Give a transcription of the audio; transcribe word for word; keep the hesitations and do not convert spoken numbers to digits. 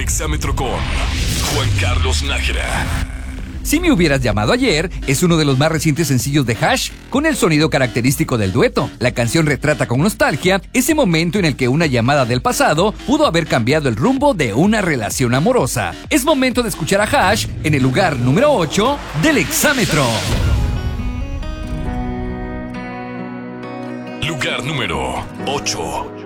Exámetro con Juan Carlos Nájera. Si me hubieras llamado ayer es uno de los más recientes sencillos de Hash, con el sonido característico del dueto. La canción retrata con nostalgia ese momento en el que una llamada del pasado pudo haber cambiado el rumbo de una relación amorosa. Es momento de escuchar a Hash en el lugar número ocho del Exámetro. Lugar número ocho.